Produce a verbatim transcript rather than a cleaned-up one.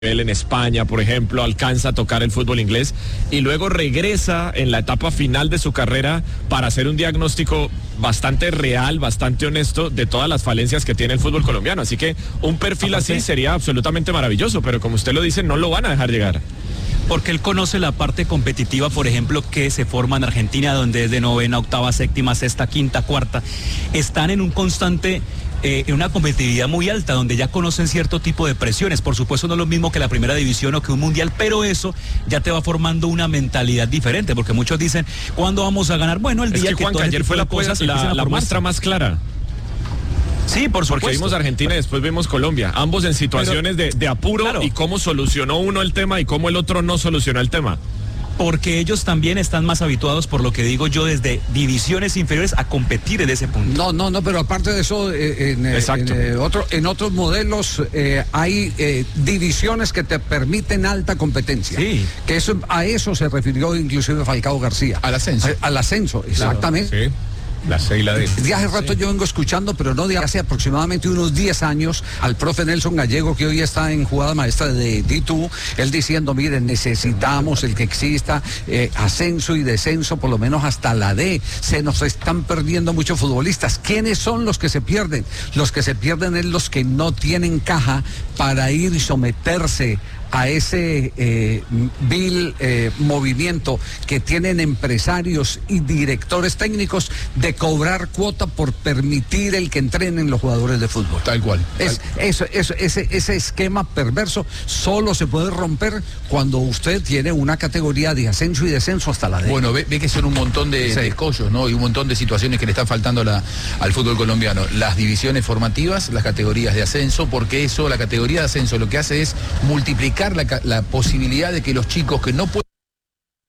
Él en España, por ejemplo, alcanza a tocar el fútbol inglés y luego regresa en la etapa final de su carrera para hacer un diagnóstico bastante real, bastante honesto de todas las falencias que tiene el fútbol colombiano. Así que un perfil Aparte, así sería absolutamente maravilloso, pero como usted lo dice, no lo van a dejar llegar. Porque él conoce la parte competitiva, por ejemplo, que se forma en Argentina, donde es de novena, octava, séptima, sexta, quinta, cuarta. Están en un constante... Eh, en una competitividad muy alta, donde ya conocen cierto tipo de presiones. Por supuesto no es lo mismo que la primera división o que un mundial, pero eso ya te va formando una mentalidad diferente, porque muchos dicen, ¿cuándo vamos a ganar? Bueno, el es día que, que Juan, todo que ayer fue la, cosas la, la muestra más clara. Sí, por supuesto. Porque vimos Argentina y después vimos Colombia, ambos en situaciones pero, de, de apuro, claro. Y cómo solucionó uno el tema y cómo el otro no solucionó el tema. Porque ellos también están más habituados, por lo que digo yo, desde divisiones inferiores a competir en ese punto. No, no, no, pero aparte de eso, eh, en, Exacto. en, eh, otro, en otros modelos eh, hay eh, divisiones que te permiten alta competencia. Sí. Que eso, a eso se refirió inclusive Falcao García. Al ascenso. A, al ascenso, exactamente. Claro, sí. La C y la D. De hace rato sí. yo vengo escuchando, pero no de hace aproximadamente unos diez años, al profe Nelson Gallego, que hoy está en jugada maestra de D dos, él diciendo, miren, necesitamos el que exista eh, ascenso y descenso, por lo menos hasta la D. Se nos están perdiendo muchos futbolistas. ¿Quiénes son los que se pierden? Los que se pierden es los que no tienen caja para ir y someterse a ese eh, vil eh, movimiento que tienen empresarios y directores técnicos de cobrar cuota por permitir el que entrenen los jugadores de fútbol. Tal cual. Es, tal... Eso, eso, ese, ese esquema perverso solo se puede romper cuando usted tiene una categoría de ascenso y descenso hasta la D. Bueno, ve, ve que son un montón de, sí. de escollos, ¿no? Y un montón de situaciones que le están faltando la, al fútbol colombiano. Las divisiones formativas, las categorías de ascenso, porque eso, la categoría de ascenso, lo que hace es multiplicar La, la posibilidad de que los chicos que no pueden